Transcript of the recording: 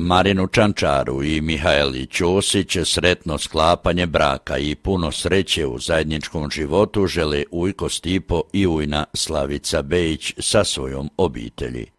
Marinu Čančaru i Mihajli Ćosić sretno sklapanje braka i puno sreće u zajedničkom životu žele ujko Stipo i ujna Slavica Bejić sa svojom obitelji.